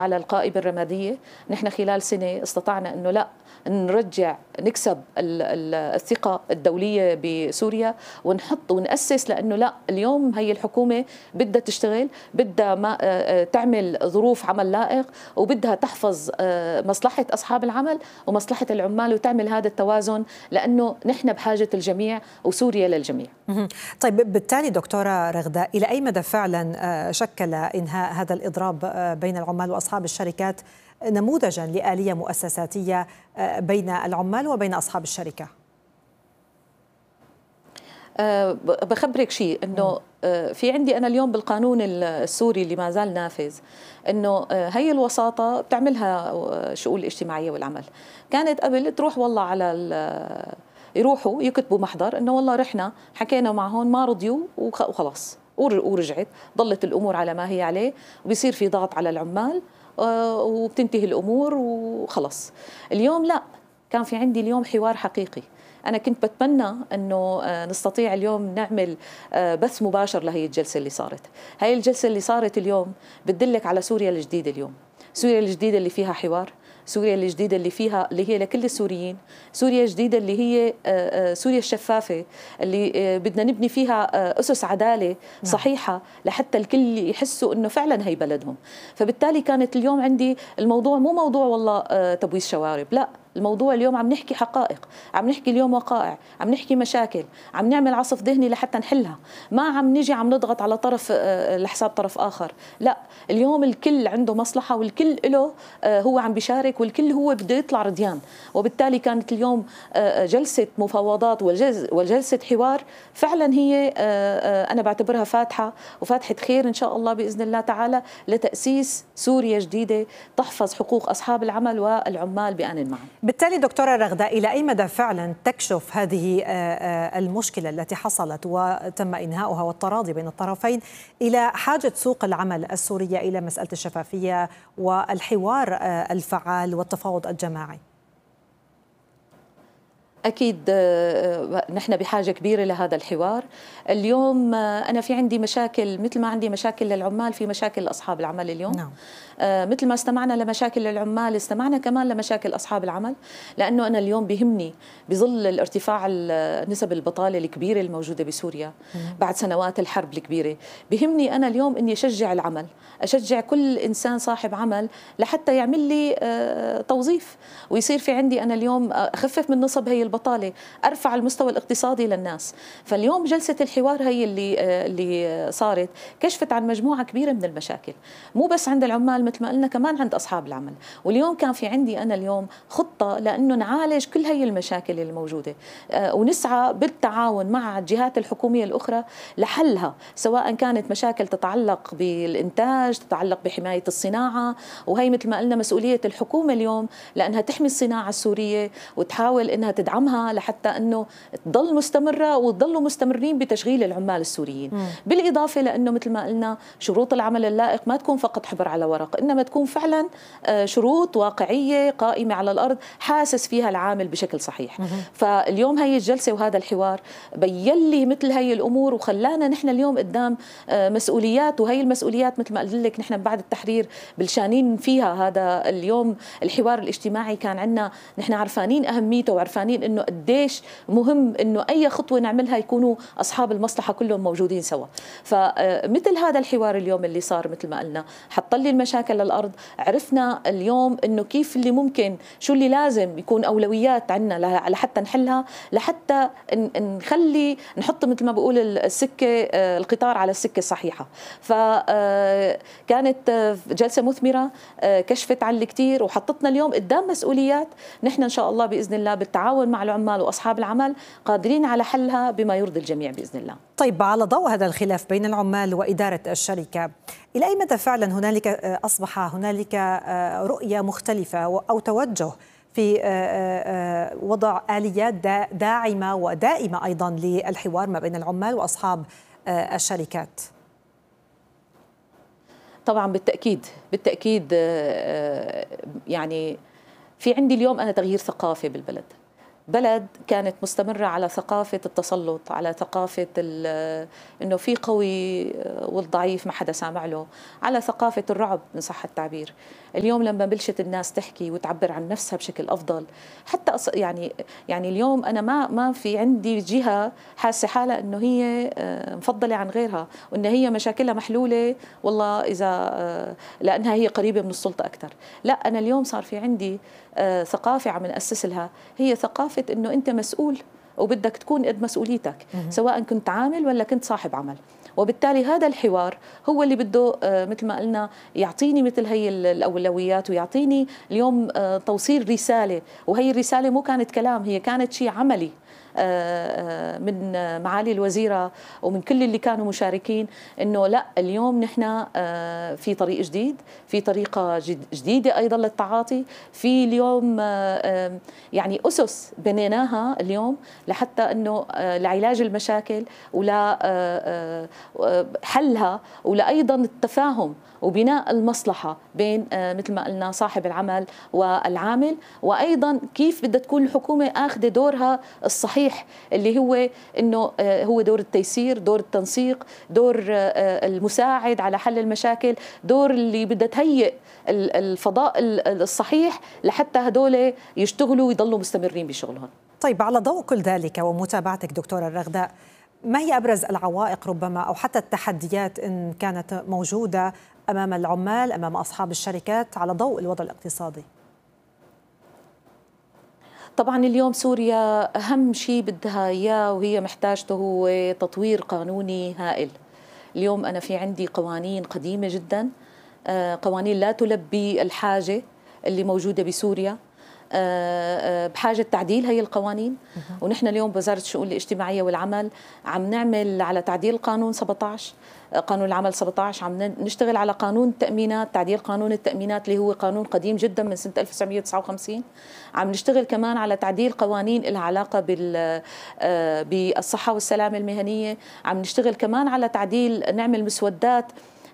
على القائمة الرمادية. نحن خلال سنة استطعنا أنه لا نرجع نكسب الثقة الدولية بسوريا ونحط ونأسس، لأنه لا اليوم هي الحكومة بدها تشتغل، بدها ما تعمل ظروف عمل لائق، وبدها تحفظ مصلحة أصحاب العمل ومصلحة العمال، وتعمل هذا التوازن، لأنه نحن بحاجة الجميع وسوريا للجميع. طيب بالتالي دكتورة رغدة، إلى أي مدى فعلا شكل إنهاء هذا الإضراب بين العمال وأصحاب الشركات نموذجا لآلية مؤسساتية بين العمال وبين أصحاب الشركة؟ بخبرك شيء، أنه في عندي أنا اليوم بالقانون السوري اللي ما زال نافذ، أنه هي الوساطة بتعملها شؤون الاجتماعية والعمل. كانت قبل تروح والله على يروحوا يكتبوا محضر أنه والله رحنا حكينا معهم ما رضيوا وخلاص ورجعت، ضلت الأمور على ما هي عليه، وبيصير في ضغط على العمال وبتنتهي الأمور وخلص. اليوم لا، كان في عندي اليوم حوار حقيقي. أنا كنت بتمنى أنه نستطيع اليوم نعمل بث مباشر لهي الجلسة اللي صارت. هاي الجلسة اللي صارت اليوم بتدلك على سوريا الجديدة اليوم، سوريا الجديدة اللي فيها حوار، سوريا الجديدة اللي هي لكل السوريين، سوريا الجديدة اللي هي سوريا الشفافة اللي بدنا نبني فيها أسس عدالة صحيحة لحتى الكل يحسوا أنه فعلا هي بلدهم. فبالتالي كانت اليوم عندي الموضوع مو موضوع والله تبويس شوارب، لا، الموضوع اليوم عم نحكي حقائق، عم نحكي اليوم وقائع، عم نحكي مشاكل، عم نعمل عصف ذهني لحتى نحلها، ما عم نجي عم نضغط على طرف لحساب طرف آخر. لا، اليوم الكل عنده مصلحة والكل له هو عم بيشارك والكل هو بده يطلع رضيان. وبالتالي كانت اليوم جلسة مفاوضات وجلسة حوار فعلا هي أنا بعتبرها فاتحة وفاتحة خير إن شاء الله بإذن الله تعالى لتأسيس سوريا جديدة تحفظ حقوق أصحاب العمل والعمال بآن معا. بالتالي دكتورة رغدة، إلى أي مدى فعلا تكشف هذه المشكلة التي حصلت وتم إنهاؤها والتراضي بين الطرفين إلى حاجة سوق العمل السورية إلى مسألة الشفافية والحوار الفعال والتفاوض الجماعي؟ أكيد نحن بحاجة كبيرة لهذا الحوار. اليوم أنا في عندي مشاكل، مثل ما عندي مشاكل للعمال في مشاكل لأصحاب العمل اليوم. نعم. مثل ما استمعنا لمشاكل للعمال استمعنا كمان لمشاكل أصحاب العمل، لأنه أنا اليوم بيهمني بظل الارتفاع نسب البطالة الكبيرة الموجودة بسوريا بعد سنوات الحرب الكبيرة، بيهمني أنا اليوم أني أشجع العمل، أشجع كل إنسان صاحب عمل لحتى يعمل لي توظيف، ويصير في عندي أنا اليوم أخفف من نصب هي البطالة، أرفع المستوى الاقتصادي للناس. فاليوم جلسة الحوار هي اللي صارت كشفت عن مجموعة كبيرة من المشاكل، مو بس عند العمال مثل ما قلنا، كمان عند أصحاب العمل. واليوم كان في عندي أنا اليوم خطة لأنه نعالج كل هي المشاكل الموجودة ونسعى بالتعاون مع الجهات الحكومية الأخرى لحلها، سواء كانت مشاكل تتعلق بالإنتاج، تتعلق بحماية الصناعة، وهي مثل ما قلنا مسؤولية الحكومة اليوم لأنها تحمي الصناعة السورية وتحاول أنها تدعمها لحتى أنه تضل مستمرة وتضلوا مستمرين بتشغيل العمال السوريين. بالإضافة لأنه مثل ما قلنا شروط العمل اللائق ما تكون فقط حبر على ورق، إنما تكون فعلا شروط واقعية قائمة على الأرض حاسس فيها العامل بشكل صحيح. فاليوم هي الجلسة وهذا الحوار بين لي مثل هي الأمور وخلانا نحن اليوم قدام مسؤوليات، وهي المسؤوليات مثل ما قلت لك نحن بعد التحرير بلشانين فيها. هذا اليوم الحوار الاجتماعي كان عندنا نحن عرفانين أهميته وعرفانين إنه قديش مهم إنه أي خطوة نعملها يكونوا أصحاب المصلحة كلهم موجودين سوا. فمثل هذا الحوار اليوم اللي صار مثل ما قلنا حط لي المشاكل للأرض، عرفنا اليوم إنه كيف اللي ممكن شو اللي لازم يكون أولويات عندنا لحتى نحلها، لحتى نخلي نحط مثل ما بقول السكة القطار على السكة الصحيحة. فكانت جلسة مثمرة كشفت عن الكثير وحطتنا اليوم قدام مسؤوليات نحن إن شاء الله بإذن الله بالتعاون مع العمال وأصحاب العمل قادرين على حلها بما يرضي الجميع بإذن الله. طيب، على ضوء هذا الخلاف بين العمال وإدارة الشركة، إلى أي مدى فعلا أصبح هنالك رؤية مختلفة أو توجه في وضع آليات داعمة ودائمة أيضا للحوار ما بين العمال وأصحاب الشركات؟ طبعا بالتأكيد يعني في عندي اليوم أنا تغيير ثقافي بالبلد. بلد كانت مستمرة على ثقافة التسلط، على ثقافة إنه في قوي والضعيف ما حدا سامع له، على ثقافة الرعب إن صح التعبير. اليوم لما بلشت الناس تحكي وتعبر عن نفسها بشكل أفضل، حتى يعني اليوم أنا ما في عندي جهة حاسة حالها إنه هي مفضلة عن غيرها، وإن هي مشاكلها محلولة والله إذا لأنها هي قريبة من السلطة أكثر. لا، أنا اليوم صار في عندي ثقافة عم نأسس لها، هي ثقافة إنه أنت مسؤول وبدك تكون قد مسؤوليتك، سواء كنت عامل ولا كنت صاحب عمل. وبالتالي هذا الحوار هو اللي بده مثل ما قلنا يعطيني مثل هي الأولويات، ويعطيني اليوم توصيل رسالة، وهي الرسالة مو كانت كلام، هي كانت شيء عملي من معالي الوزيرة ومن كل اللي كانوا مشاركين، إنه لا، اليوم نحن في طريق جديد، في طريقة جديدة أيضا للتعاطي، في اليوم يعني أسس بنيناها اليوم لحتى إنه لعلاج المشاكل ولا حلها، ولا أيضا التفاهم وبناء المصلحة بين مثل ما قلنا صاحب العمل والعامل، وأيضا كيف بدها تكون الحكومة أخذ دورها الصحيح اللي هو إنه هو دور التيسير، دور التنسيق، دور المساعد على حل المشاكل، دور اللي بدها تهيئ الفضاء الصحيح لحتى هدول يشتغلوا ويضلوا مستمرين بشغلهم. طيب، على ضوء كل ذلك ومتابعتك دكتورة الرغداء، ما هي أبرز العوائق ربما أو حتى التحديات إن كانت موجودة أمام العمال، أمام أصحاب الشركات على ضوء الوضع الاقتصادي؟ طبعا اليوم سوريا أهم شيء بدها إياه وهي محتاجته هو تطوير قانوني هائل. اليوم أنا في عندي قوانين قديمة جدا، قوانين لا تلبي الحاجة اللي موجودة بسوريا، بحاجة تعديل هي القوانين. ونحن اليوم بوزارة الشؤون الاجتماعية والعمل عم نعمل على تعديل قانون 17، قانون العمل 17، عم نشتغل على قانون التأمينات، تعديل قانون التأمينات اللي هو قانون قديم جدا من سنة 1959. عم نشتغل كمان على تعديل قوانين لها علاقة بالصحة والسلامة المهنية. عم نشتغل كمان على تعديل، نعمل مسودات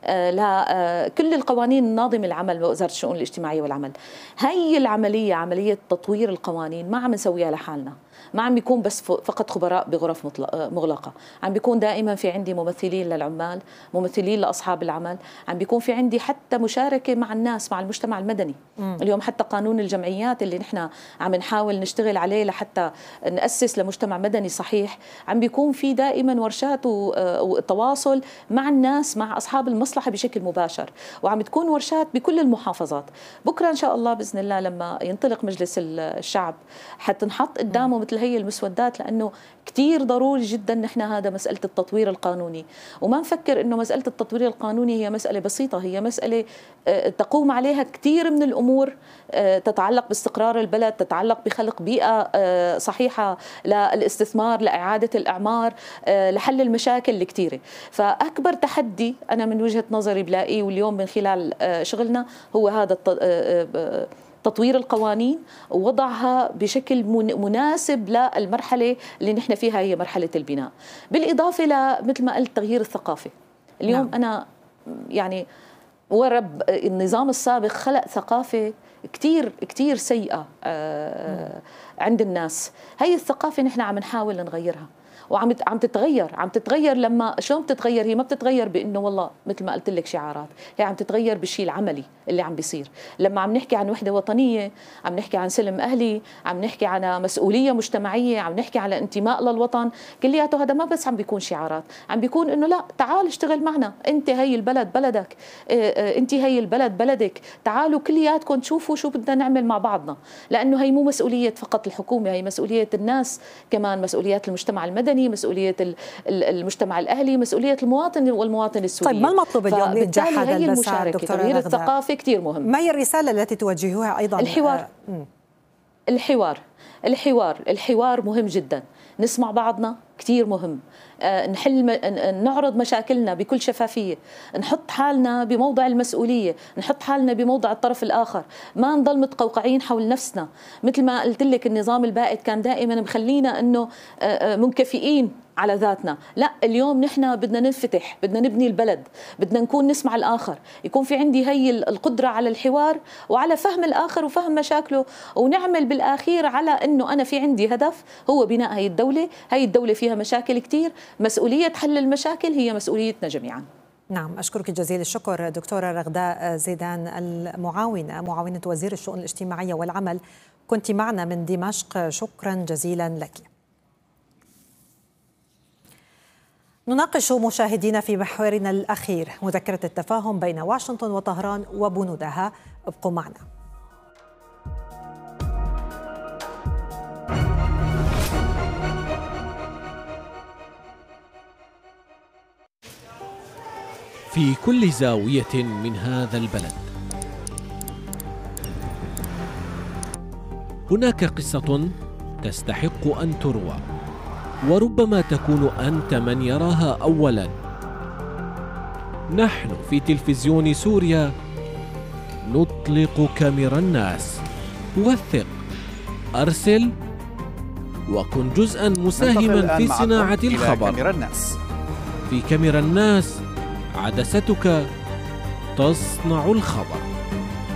لكل القوانين الناظمة العمل بوزارة الشؤون الاجتماعية والعمل. هي العملية، عملية تطوير القوانين، ما عم نسويها لحالنا، ما عم بيكون بس فقط خبراء بغرف مغلقة، عم بيكون دائما في عندي ممثلين للعمال، ممثلين لأصحاب العمل، عم بيكون في عندي حتى مشاركة مع الناس، مع المجتمع المدني. اليوم حتى قانون الجمعيات اللي نحن عم نحاول نشتغل عليه لحتى نأسس لمجتمع مدني صحيح، عم بيكون في دائما ورشات وتواصل مع الناس، مع أصحاب المصلحة بشكل مباشر، وعم تكون ورشات بكل المحافظات. بكرة إن شاء الله بإذن الله لما ينطلق مجلس الشعب حتنحط قدامه مثل هي المسودات، لأنه كتير ضروري جدا نحن هذا مسألة التطوير القانوني. وما نفكر إنه مسألة التطوير القانوني هي مسألة بسيطة، هي مسألة تقوم عليها كتير من الأمور تتعلق باستقرار البلد، تتعلق بخلق بيئة صحيحة للاستثمار، لإعادة الإعمار، لحل المشاكل الكتيرة. فأكبر تحدي أنا من وجهة نظري بلاقيه واليوم من خلال شغلنا هو هذا تطوير القوانين ووضعها بشكل مناسب للمرحلة اللي نحن فيها، هي مرحلة البناء، بالإضافة لمثل ما قلت تغيير الثقافة. اليوم أنا يعني ورب النظام السابق خلق ثقافة كتير سيئة عند الناس. هي الثقافة نحن عم نحاول نغيرها، وعم تتغير. لما شلون بتتغير؟ هي ما بتتغير بانه والله مثل ما قلت لك شعارات، هي عم تتغير بالشيء العملي اللي عم بيصير. لما عم نحكي عن وحده وطنيه، عم نحكي عن سلم اهلي، عم نحكي عن مسؤوليه مجتمعيه، عم نحكي على انتماء للوطن، كلياته هذا ما بس عم بيكون شعارات، عم بيكون انه لا، تعال اشتغل معنا، انت هي البلد بلدك، انت هي البلد بلدك، تعالوا كلياتكم تشوفوا شو بدنا نعمل مع بعضنا. لانه هي مو مسؤوليه فقط الحكومه، هي مسؤوليه الناس كمان، مسؤوليات المجتمع المدني، مسؤولية المجتمع الأهلي، مسؤولية المواطن والمواطن السوري. طيب، ما المطلوب اليوم لإنجاح هذا المسار دكتورة تغيير الثقافة كتير مهم. ما هي الرسالة التي توجهوها أيضا؟ الحوار مهم جدا، نسمع بعضنا، كتير مهم. نعرض مشاكلنا بكل شفافية، نحط حالنا بموضع المسؤولية، نحط حالنا بموضع الطرف الآخر، ما نضل متقوقعين حول نفسنا. مثل ما قلت لك النظام البائد كان دائما مخلينا أنه منكفئين على ذاتنا. لا، اليوم نحن بدنا ننفتح، بدنا نبني البلد، بدنا نكون نسمع الآخر، يكون في عندي هي القدرة على الحوار وعلى فهم الآخر وفهم مشاكله، ونعمل بالأخير على أنه أنا في عندي هدف هو بناء هي الدولة. هي الدولة فيها مشاكل كتير، مسؤولية حل المشاكل هي مسؤوليتنا جميعا. نعم، أشكرك جزيل الشكر دكتورة رغداء زيدان، معاونة وزير الشؤون الاجتماعية والعمل، كنت معنا من دمشق. شكرا جزيلا لك. نناقش مشاهدينا في محورنا الأخير مذكرة التفاهم بين واشنطن وطهران وبنودها. ابقوا معنا. في كل زاوية من هذا البلد هناك قصة تستحق أن تروى، وربما تكون أنت من يراها أولاً. نحن في تلفزيون سوريا نطلق كاميرا الناس. وثق، أرسل، وكن جزءاً مساهماً في صناعة الخبر. في كاميرا الناس عدستك تصنع الخبر.